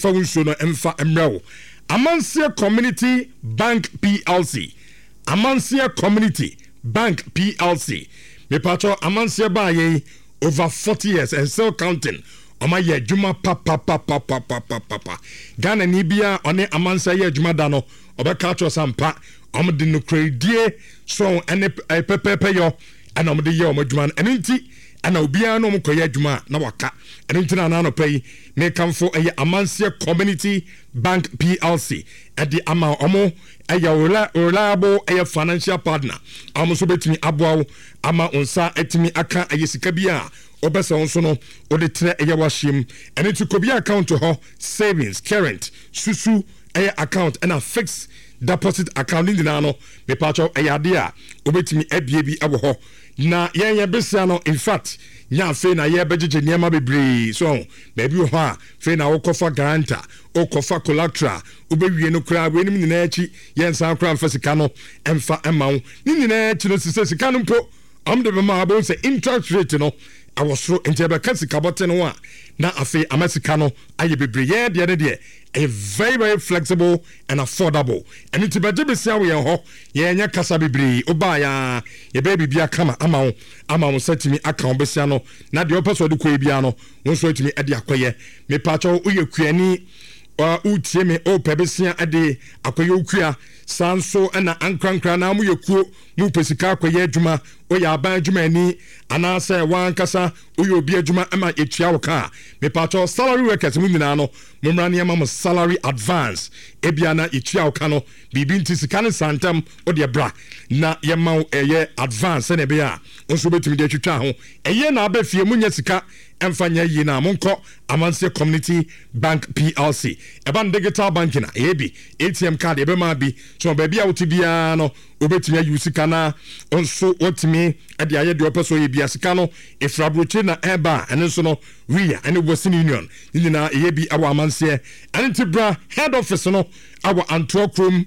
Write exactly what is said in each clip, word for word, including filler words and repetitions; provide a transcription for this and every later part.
fa wunso no emfa emrewo Amansia Community Bank P L C Amansia Community Bank P L C me pacho Amansia ba ye over forty years and still counting Oma ye juma pa pa pa pa pa pa pa pa pa Ghana ni bia one Amansia ye juma da no obeka cho sampa om de no credie so ene pepepe yo ana om de ye om juma eno nti ana obia no mkoye adwuma na waka eno nti na na pay me kamfo eye Amansia Community Bank P L C edi ama omo eye reliable eye financial partner omo so betimi aboawo ama onsa etimi aka eye sika bia obesa onso no ode tre eye washim eno nti ko bia account ho savings current susu eye account and a fixed deposit account ndi na no me pacho eye ade a obetimi abie bi abo ho na yen ye besia no in fact nya fe na ye bejeje niema bebre so baby ho a fe na wokofa guarantor okofa collateral obewie no kra we nim nyina achi yen san kra fa sika no emfa emawo ni nyina achi no sise sika no mpo am de ma abo se interest rate no awosoro ntebe ka sika bote no a na afi amasika no aye bebre ye de de de a very very flexible and affordable and it be besia we ho ye nya kasa bebre oba ya ye baby bia kama ama ama mo setimi aka besia no na de opeso de ko bia no wonso etimi ade akoye me pacho uye kuani uh, utie me o pebesia ade akoye ukua sanso na ankrankra na mu yekuo mu pesika akoye adwuma o ya ban adwuma ani ana se wan kasa o ye obi adwuma ama etua wo ka me pacho salary workers mu nyina no mumra ne ama salary advance ebia na etua wo ka no bibi nti sika ne santam o de bra na ye ma eye advance na be a onso betumi de twetwa ho eye na abafie mu nya sika emfanya yi na monko Amansia Community Bank P L C eban digital banking na ebi A T M card ebe ma bi so baby a wotibia no obetimi ayu sika na onso wotimi ade aye de opeso ye bia sika no efrabroche na eba ene so no ria ene Western Union ni na ebi awa Amansia antibra head office no awa Antwerp room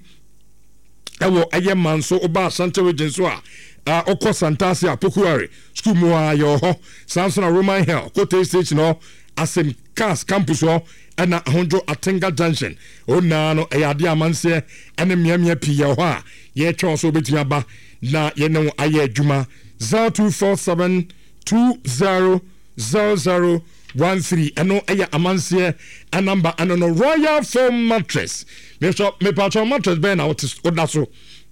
ewo aye manso oba Asante region so a Uh, Oko Santasi Apokuari school mo yo ho Samson Roman Hill Kote station no Asim Cars campus ho na Honjo Atenga Junction o na no eyade Amansia ene miamia pi ho a ye twa so betimi aba na ye ne aye adwuma zero two four seven two zero zero zero one three eno eye Amansia a number and no Royal Foam mattress me so me pa mattress be na what odaso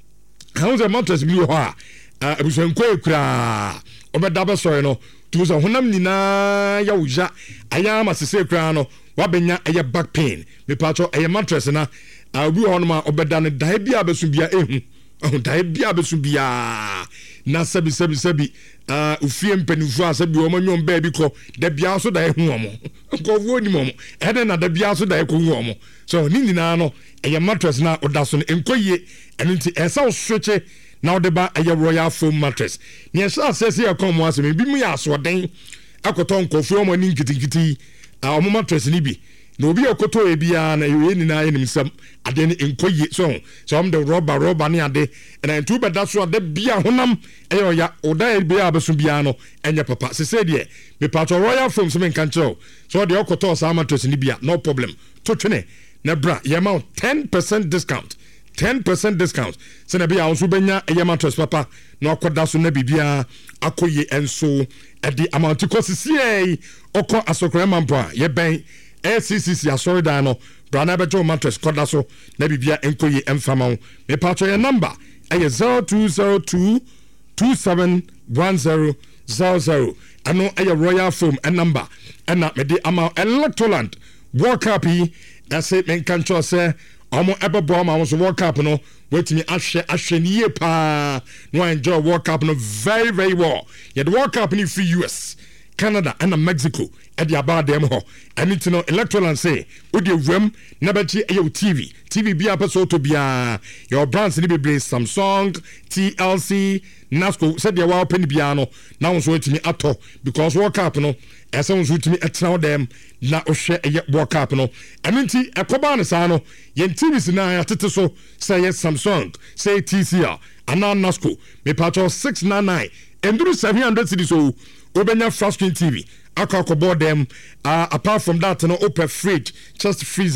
how the mattress bi ho a abusanko ekura obeda be so no tuza honam nyina ya wuja aya masese ekura no wabenya eye back pain me pacho eye mattress na obi honoma obeda no dai bia besu bia ehu oh dai bia besu bia na sabi sabi sabi uh ufie mpanifu asabi o manwom ba bi ko da bia so dai hu omo ko wu ni momo ede na da bia so dai ko hu omo so ni nyina no eye mattress na odaso no enkoye enunti esa o switche now the ba a Royal Foam mattress. Near says here come once me be me as what then I could talk of your morning kitty kitty our mattress nibi. No be a koto ebia na you in him some I didn't inquire so so I'm the robber robber near day and I too but that's what the bia honam ayo ya oda bia besubiano and your papa said ye me part of Royal Foam some control so the okoto sa mattress nibia no problem to twene na bra ye amount ten percent discount. ten percent discount. Sena bia onso benya eye mattress papa na akoda so na bibia akoye enso e di amount kosisi okọ asokran mampa ye ben A C C C asori dan no brana bejo mattress koda so na bibia enkoye emfama me patcho your number eye zero two zero two two seven one zero zero zero ano eye Royal Foam a number and na me di ama Electroland walk up yi ase men kan cho say omo ebebo ma so World Cup no wetimi ahwe ahwe ni ye pa no enjoy World Cup no very very well ye the World Cup ni free U S Canada and Mexico e dia ba dem ho and no Electroland say wo de wram na ba chi e T V T V bia pa so to bia your brands ni be Samsung T L C Nasco said dia wa open bia no na wo so wetimi ato because World Cup no esa wo so wetimi etra dem na ohwe e World Cup no enti ekoba ne sa no ye T V na ya tete so say Samsung say T C L ana Nasco me patcho six nine nine enduru seven hundred cedis so obenya flat screen T V akakobo dem uh, apart from that no open fridge just freezer